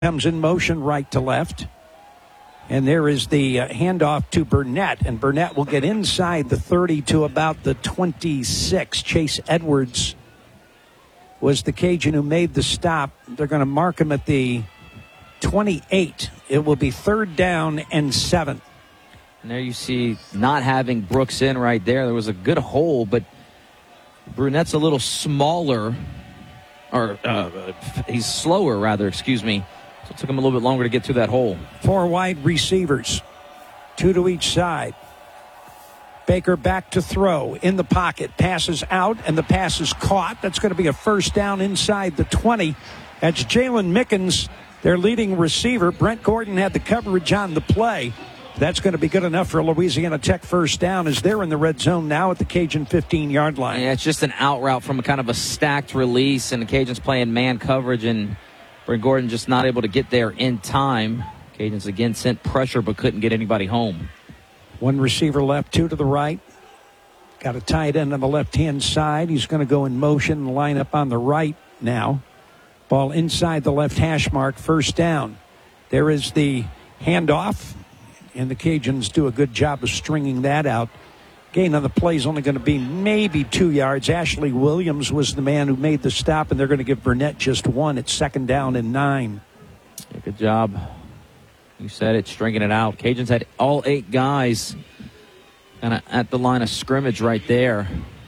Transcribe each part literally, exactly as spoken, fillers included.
Comes in motion right to left. And there is the uh, handoff to Burnett. And Burnett will get inside the thirty to about the twenty-six. Chase Edwards was the Cajun who made the stop. They're going to mark him at the twenty-eight. It will be third down and seven. And there you see not having Brooks in right there. There was a good hole, but Burnett's a little smaller. Or uh, he's slower, rather, excuse me. So it took him a little bit longer to get through that hole. Four wide receivers, two to each side. Baker back to throw in the pocket. Passes out, and the pass is caught. That's going to be a first down inside the twenty. That's Jalen Mickens, their leading receiver. Brent Gordon had the coverage on the play. That's going to be good enough for a Louisiana Tech first down as they're in the red zone now at the Cajun fifteen-yard line. Yeah, it's just an out route from a kind of a stacked release, and the Cajuns playing man coverage, and Brent Gordon just not able to get there in time. Cajuns again sent pressure but couldn't get anybody home. One receiver left, two to the right. Got a tight end on the left-hand side. He's going to go in motion and line up on the right now. Ball inside the left hash mark, first down. There is the handoff. And the Cajuns do a good job of stringing that out. Gain on the play is only going to be maybe two yards. Ashley Williams was the man who made the stop, and they're going to give Burnett just one. It's second down and nine. Yeah, good job. You said it, stringing it out. Cajuns had all eight guys kind of at the line of scrimmage right there.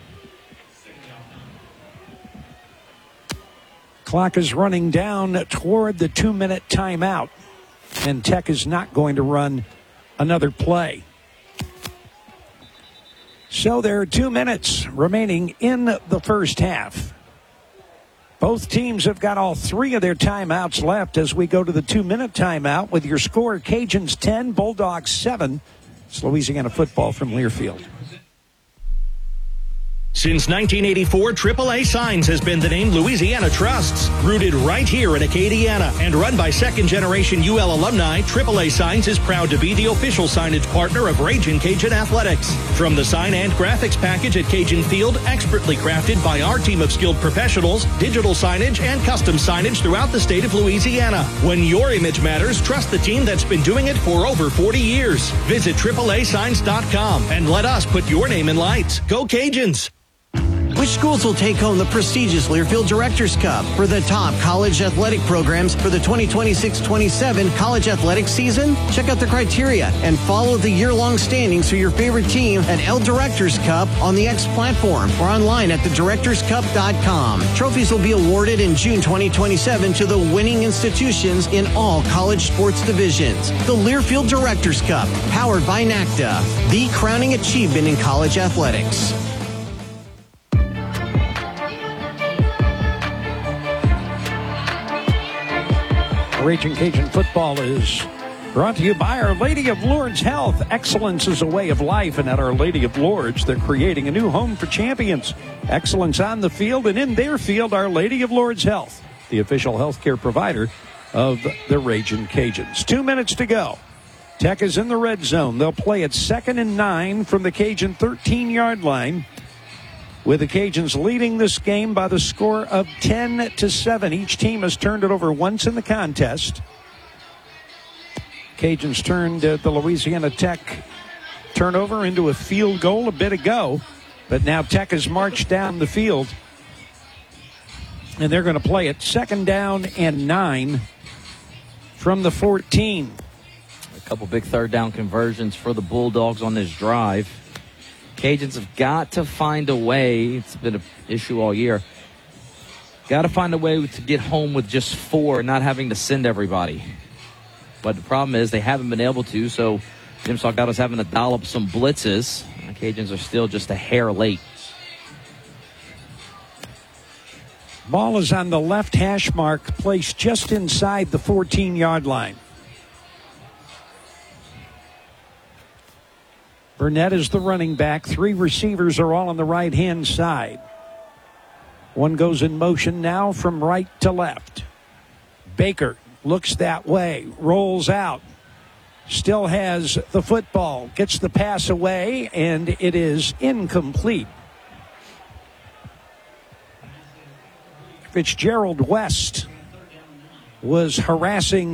Clock is running down toward the two-minute timeout. And Tech is not going to run another play. So there are two minutes remaining in the first half. Both teams have got all three of their timeouts left as we go to the two-minute timeout with your score: Cajuns ten, Bulldogs seven. It's Louisiana football from Learfield. Since nineteen eighty-four, triple A Signs has been the name Louisiana trusts. Rooted right here in Acadiana and run by second-generation U L alumni, triple A Signs is proud to be the official signage partner of Ragin' Cajun Athletics. From the sign and graphics package at Cajun Field, expertly crafted by our team of skilled professionals, digital signage and custom signage throughout the state of Louisiana. When your image matters, trust the team that's been doing it for over forty years. Visit triple A signs dot com and let us put your name in lights. Go Cajuns! Which schools will take home the prestigious Learfield Directors Cup for the top college athletic programs for the twenty twenty-six twenty-seven college athletic season? Check out the criteria and follow the year-long standings for your favorite team at L Directors Cup on the X platform or online at the directors cup dot com. Trophies will be awarded in June twenty twenty-seven to the winning institutions in all college sports divisions. The Learfield Directors Cup, powered by NACDA, the crowning achievement in college athletics. Ragin' Cajun football is brought to you by Our Lady of Lourdes Health. Excellence is a way of life, and at Our Lady of Lourdes, they're creating a new home for champions. Excellence on the field and in their field, Our Lady of Lourdes Health, the official healthcare provider of the Ragin' Cajuns. Two minutes to go. Tech is in the red zone. They'll play at second and nine from the Cajun thirteen-yard line, with the Cajuns leading this game by the score of ten to seven. Each team has turned it over once in the contest. Cajuns turned uh, the Louisiana Tech turnover into a field goal a bit ago, but now Tech has marched down the field, and they're going to play it second down and nine from the fourteen. A couple big third down conversions for the Bulldogs on this drive. Cajuns have got to find a way. It's been an issue all year. Got to find a way to get home with just four and not having to send everybody. But the problem is they haven't been able to, so Jim Salgado's having to dial up some blitzes. The Cajuns are still just a hair late. Ball is on the left hash mark, placed just inside the fourteen-yard line. Burnett is the running back. Three receivers are all on the right-hand side. One goes in motion now from right to left. Baker looks that way, rolls out, still has the football, gets the pass away, and it is incomplete. Fitzgerald West was harassing